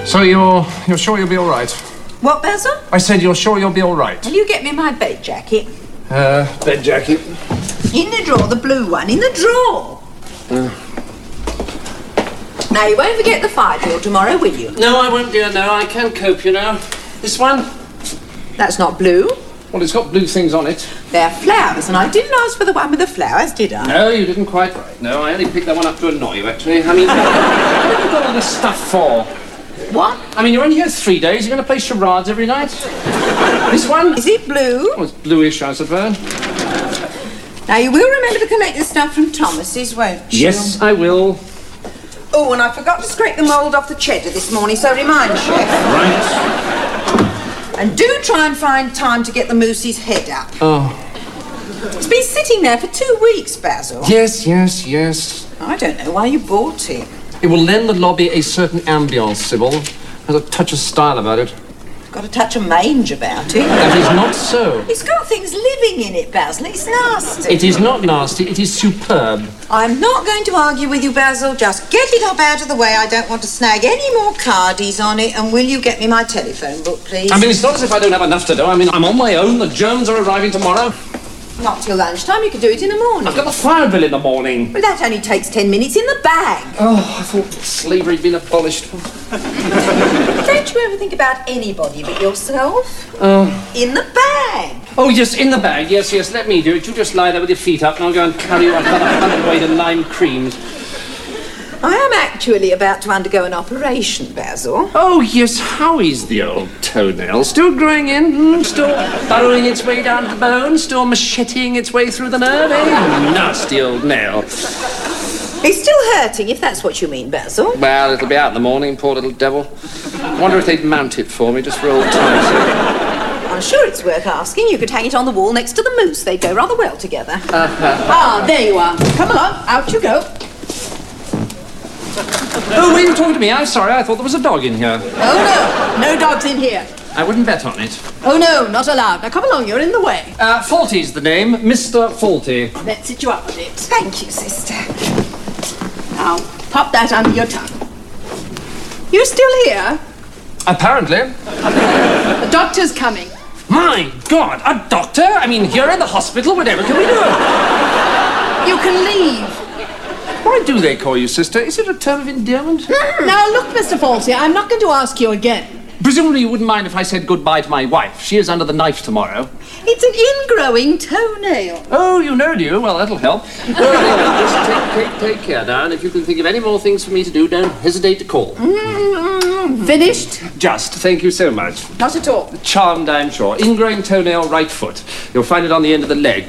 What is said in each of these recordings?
So you're sure you'll be all right? What, Basil? I said you're sure you'll be all right. Will you get me my bed jacket? Bed jacket. In the drawer, the blue one, in the drawer. Now, you won't forget the fire drill tomorrow, will you? No, I won't, dear, no. I can cope, you know. This one? That's not blue. Well, it's got blue things on it. They're flowers, and I didn't ask for the one with the flowers, did I? No, you didn't quite right. No, I only picked that one up to annoy you, actually. I mean, what have you got all this stuff for? What? I mean, you're only here 3 days. You're going to play charades every night? This one? Is it blue? Oh, it's bluish, I suppose. Now, you will remember to collect the stuff from Thomas's, won't you? Yes, I will. Oh, and I forgot to scrape the mould off the cheddar this morning, so remind Chef. Right. And do try and find time to get the moose's head up. Oh. It's been sitting there for 2 weeks, Basil. Yes. I don't know why you bought it. It will lend the lobby a certain ambience, Sybil. Has a touch of style about it. Got a touch of mange about it. That is not so. It's got things living in it, Basil. It's nasty. It is not nasty. It is superb. I'm not going to argue with you, Basil. Just get it up out of the way. I don't want to snag any more cardies on it. And will you get me my telephone book, please? I mean, it's not as if I don't have enough to do. I mean, I'm on my own. The Germans are arriving tomorrow. Not till lunchtime. You could do it in the morning. I've got the fire bill in the morning. But that only takes 10 minutes in the bag. Oh, I thought slavery had been abolished. Don't you ever think about anybody but yourself? In the bag. Oh, yes, in the bag. Yes. Let me do it. You just lie there with your feet up and I'll go and carry you another 100 weight of lime creams. I am actually about to undergo an operation, Basil. Oh, yes. How is the old toenail? Still growing in? Still burrowing its way down to the bone? Still macheting its way through the nerve? Nasty old nail. It's still hurting, if that's what you mean, Basil. Well, it'll be out in the morning, poor little devil. I wonder if they'd mount it for me, just for old time's sake. I'm sure it's worth asking. You could hang it on the wall next to the moose. They'd go rather well together. There you are. Come along, out you go. Oh, were you talking to me? I'm sorry, I thought there was a dog in here. Oh, no dogs in here. I wouldn't bet on it. Oh, no, not allowed. Now, come along, you're in the way. Faulty's the name, Mr. Faulty. Let's sit you up a bit. Thank you, sister. Now, pop that under your tongue. You still here? Apparently. The doctor's coming. My God, a doctor? I mean, here in the hospital, whatever can we do? You can leave. Why do they call you sister? Is it a term of endearment? Now, look, Mr. Faulty, I'm not going to ask you again. Presumably you wouldn't mind if I said goodbye to my wife. She is under the knife tomorrow. It's an ingrowing toenail. Oh, you know, do you? Well, that'll help. Just take care now, and if you can think of any more things for me to do, don't hesitate to call. Finished? Just, thank you so much. Not at all. Charmed, I'm sure. Ingrowing toenail, right foot. You'll find it on the end of the leg.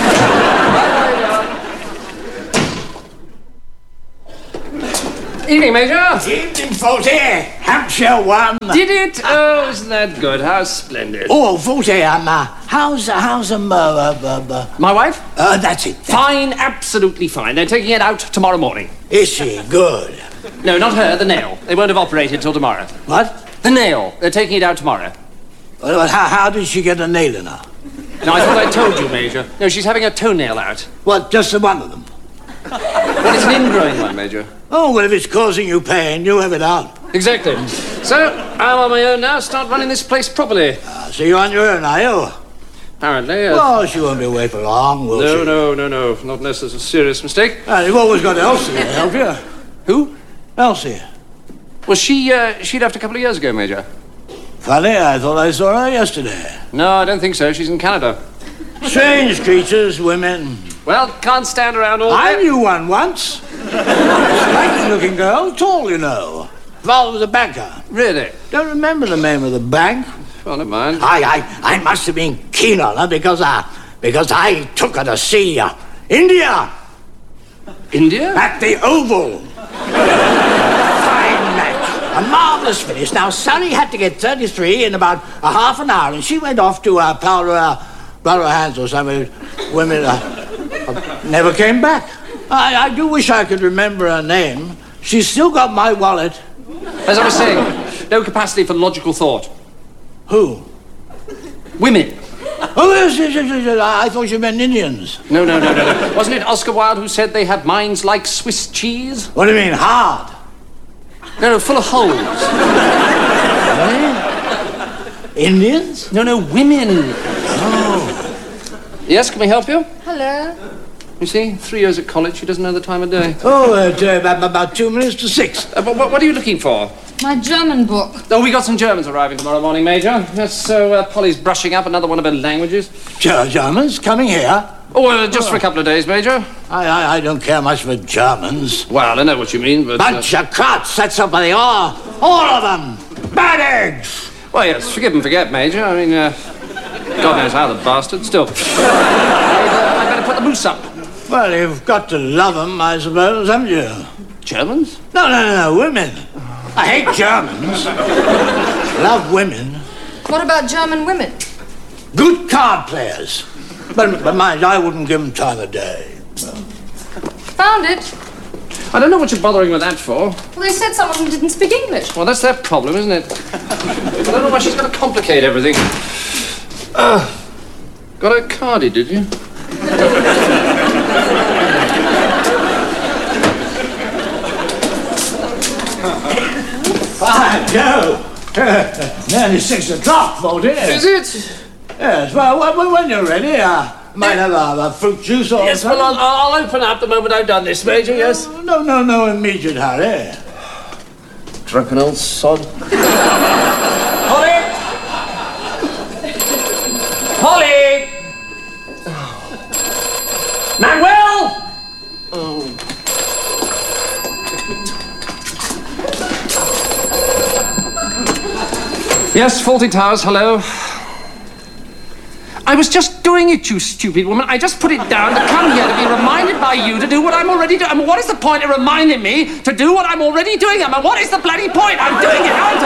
Evening, Major. Evening, Faulty. Hampshire won. Did it? Oh, isn't that good? How splendid. Oh, Faulty, how's My wife? That's it. Fine, absolutely fine. They're taking it out tomorrow morning. Is she good? No, not her, the nail. They won't have operated till tomorrow. What? The nail. They're taking it out tomorrow. Well, how did she get a nail in her? No, I thought I told you, Major. No, she's having a toenail out. What, just the one of them? Well, it's an ingrowing one, Major. Oh, well, if it's causing you pain, you have it out. Exactly. So, I'm on my own now. Start running this place properly. So you're on your own, are you? Apparently, Well, she won't be away for long, will she? No. Not unless there's a serious mistake. Well, you've always got Elsie to help you. Who? Elsie. Well, she left a couple of years ago, Major. Funny, I thought I saw her yesterday. No, I don't think so. She's in Canada. Strange creatures, women. Well, can't stand around all I day. knew one once. Striking-looking girl, tall, you know. Father was a banker. Really? Don't remember the name of the bank. Well, never mind. I must have been keen on her because I took her to see India India? at the Oval. Fine match. A marvellous finish. Now, Surrey had to get 33 in about a half an hour, and she went off to Hands or something. Women never came back. I do wish I could remember her name. She's still got my wallet. As I was saying, no capacity for logical thought. Who? Women. Oh, yes. I thought you meant Indians. No. Wasn't it Oscar Wilde who said they had minds like Swiss cheese? What do you mean, hard? No, full of holes. Indians? No, women. Oh. Yes, can we help you? Hello. You see, 3 years at college, she doesn't know the time of day. Oh, about 2 minutes to 6. What are you looking for? My German book. Oh, we got some Germans arriving tomorrow morning, Major. Yes, so Polly's brushing up another one of her languages. Germans coming here? Oh, just for a couple of days, Major. I don't care much for Germans. Well, I know what you mean, but... Bunch of cuts, that's what they are. All of them. Bad eggs. Well, yes, forgive and forget, Major. I mean, God knows how, the bastard. Still. I'd better put the moose up. Well, you've got to love them, I suppose, haven't you? Germans? No, women. I hate Germans. Love women. What about German women? Good card players. But mind, I wouldn't give them time of day. Found it. I don't know what you're bothering with that for. Well, they said someone who didn't speak English. Well, that's their problem, isn't it? I don't know why she's got to complicate everything. Got a cardie, did you? Fine, Joe. Nearly 6 o'clock, Voltaire. Is it? Yes, well, when you're ready, might have a fruit juice or Yes, something. well, I'll open up the moment I've done this, Major, yes? No immediate hurry. Drunken old sod. Polly! Polly! Manuel! Oh. Yes, Faulty Towers, hello. I was just doing it, you stupid woman. I just put it down to come here to be reminded by you to do what I'm already doing. I mean, what is the point of reminding me to do what I'm already doing? I mean, what is the bloody point? I'm doing it, aren't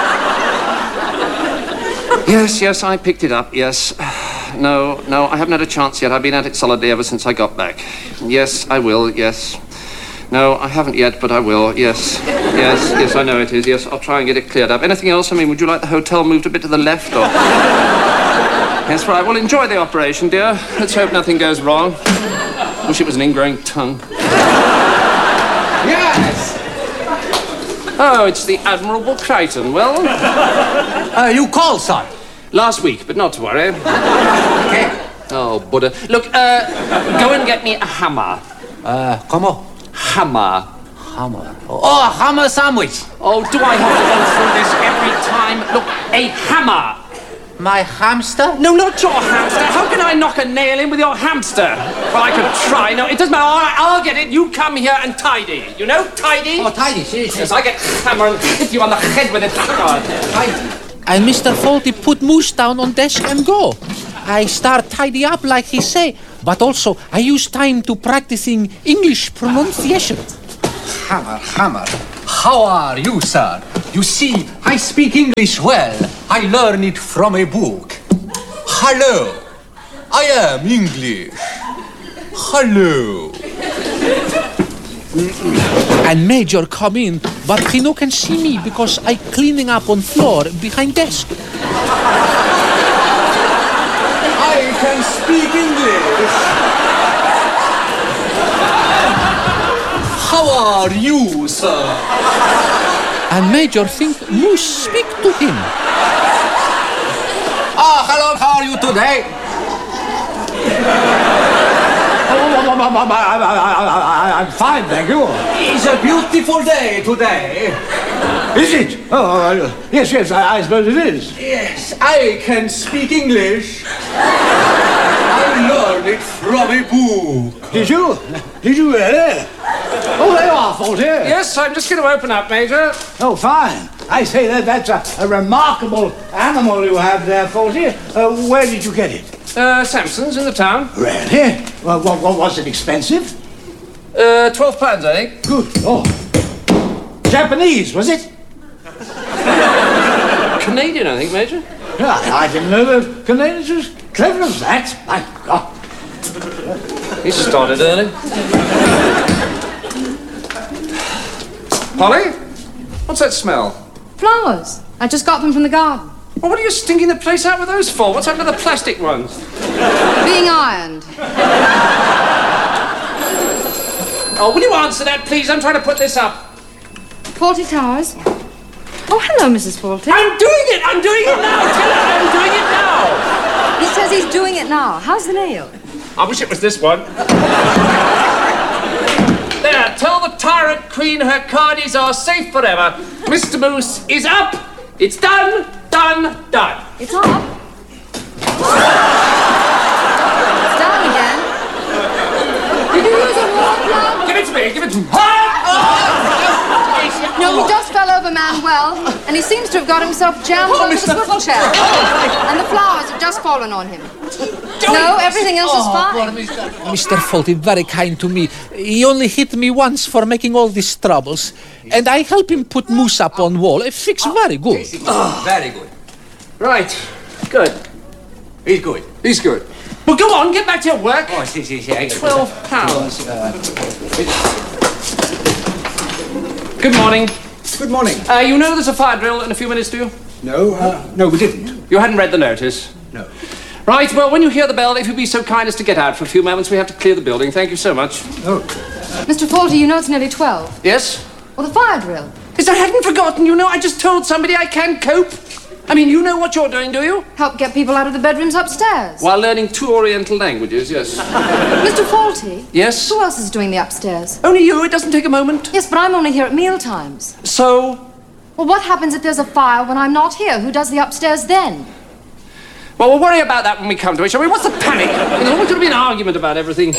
I? Yes, I picked it up, yes. No, I haven't had a chance yet. I've been at it solidly ever since I got back. Yes, I will, yes. No, I haven't yet, but I will, yes. Yes, I know it is, yes. I'll try and get it cleared up. Anything else? I mean, would you like the hotel moved a bit to the left, or... Yes, right. Well, enjoy the operation, dear. Let's hope nothing goes wrong. Wish it was an ingrowing tongue. Yes! Oh, it's the Admirable Crichton. Well... you called, son? Last week, but not to worry. Okay. Oh, Buddha. Look, go and get me a hammer. Como? Hammer. Hammer. Oh, hammer sandwich. Oh, do I have to go through this every time? Look, a hammer. My hamster? No, not your hamster. How can I knock a nail in with your hamster? Well, I could try. No, it doesn't matter. All right, I'll get it. You come here and tidy. You know, tidy? Oh, tidy. Yes, I get hammer and hit you on the head with it. Tidy. And Mr. Faulty put moose down on desk and go. I start tidy up like he say, but also I use time to practicing English pronunciation. Hammer. How are you, sir? You see, I speak English well. I learn it from a book. Hello. I am English. Hello. And Major come in, but he no can see me because I cleaning up on floor behind desk. I can speak English. How are you, sir? And Major think moose speak to him. Hello, how are you today? I'm fine, thank you. It's a beautiful day today. Is it? Oh, yes, I suppose it is. Yes, I can speak English. I learned it from a book. Did you? Did you really? Oh, there you are, Faultier. Yes, I'm just going to open up, Major. Oh, fine. I say that's a remarkable animal you have there, Faultier. Where did you get it? Samson's in the town. Really? Well, was it expensive? £12, I think. Good. Oh. Japanese, was it? Canadian, I think, Major. I didn't know the Canadians was clever as that. My God. He started early. Polly? What's that smell? Flowers. I just got them from the garden. Well, what are you stinking the place out with those for? What's happened to the plastic ones? Being ironed. Oh, will you answer that, please? I'm trying to put this up. Faulty Towers. Oh, hello, Mrs. Faulty. I'm doing it! I'm doing it now! Tell her I'm doing it now! He says he's doing it now. How's the nail? I wish it was this one. There, tell the tyrant queen her cardies are safe forever. Mr. Moose is up. It's done, done, done. It's up. It's down again. Did you use a wall plug? Give it to me, give it to me. No, he just fell over Manuel, and he seems to have got himself jammed over the swivel chair. And the flowers have just fallen on him. No, everything else is fine. Mr. Faulty, very kind to me. He only hit me once for making all these troubles. And I help him put Moose up on wall. It fix very good. Very good. Right, good. He's good. He's good. Well, go on, get back to your work. Oh, see. £12. Good morning. Good morning. You know there's a fire drill in a few minutes, do you? No, we didn't. You hadn't read the notice? No. Right, well, when you hear the bell, if you'd be so kind as to get out for a few moments, we have to clear the building. Thank you so much. Oh. Mr. Faulty, you know it's nearly 12. Yes? Well, the fire drill. Yes, I hadn't forgotten, you know. I just told somebody I can cope. I mean, you know what you're doing, do you? Help get people out of the bedrooms upstairs. While learning 2 Oriental languages, yes. Mr. Faulty? Yes? Who else is doing the upstairs? Only you, it doesn't take a moment. Yes, but I'm only here at meal times. So? Well, what happens if there's a fire when I'm not here? Who does the upstairs then? Well, we'll worry about that when we come to it, shall we? What's the panic? There's always going to be an argument about everything.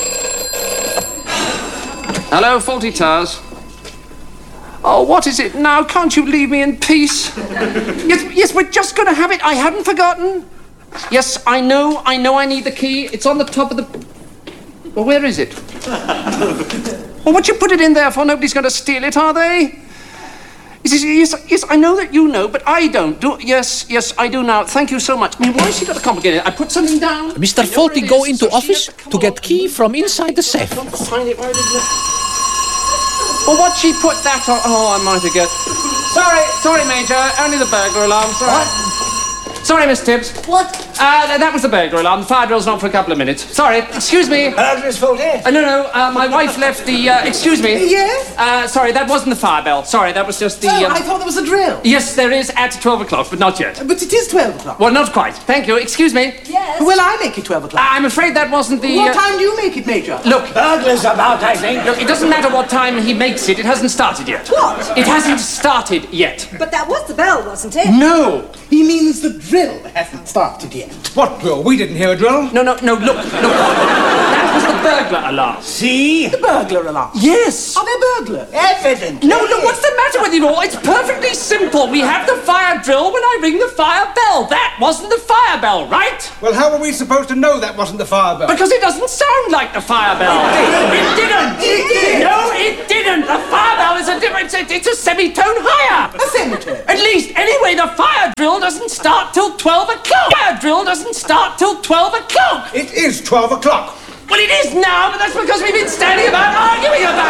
Hello, Faulty Towers. Oh, what is it now? Can't you leave me in peace? Yes, we're just going to have it. I hadn't forgotten. Yes, I know I need the key. It's on the top of the... Well, where is it? Well, what you put it in there for? Nobody's going to steal it, are they? Yes, I know that you know, but I don't. Yes, I do now. Thank you so much. I mean, why has she got to complicate it? I put something down. Mr. Faulty go into office to get key from inside the safe. Find it right, isn't it? Well, what she put that on... Oh, I might have got... Sorry, Major. Only the burglar alarm. Sorry. What? Sorry, Miss Tibbs. What? That was the burglar alarm. The fire drill's not for a couple of minutes. Sorry. Excuse me. Miss Faulty? No. My wife left the... excuse me. Yes? Sorry, that wasn't the fire bell. Sorry, that was just the... I thought there was a drill. Yes, there is at 12 o'clock, but not yet. But it is 12 o'clock. Well, not quite. Thank you. Excuse me. Yes. Well, I make it 12 o'clock. I'm afraid that wasn't the... What time do you make it, Major? Look. Burglar's about, I think. Look, it doesn't matter what time he makes it. It hasn't started yet. What? It hasn't started yet. But that was the bell, wasn't it? No. He means the drill hasn't started yet. What drill? We didn't hear a drill. No, look. That was the burglar alarm. See? The burglar alarm. Yes. Are they burglar? Evidently. No, look, what's the matter with you all? It's perfectly simple. We have the fire drill when I ring the fire bell. That wasn't the fire bell, right? Well, how are we supposed to know that wasn't the fire bell? Because it doesn't sound like the fire bell. It didn't. No, it didn't. The fire bell is a different... It's a semitone higher. A semitone? At least, anyway, the fire drill doesn't start till 12 o'clock. Fire drill doesn't start till 12 o'clock. It is 12 o'clock. Well, it is now, but that's because we've been standing about arguing about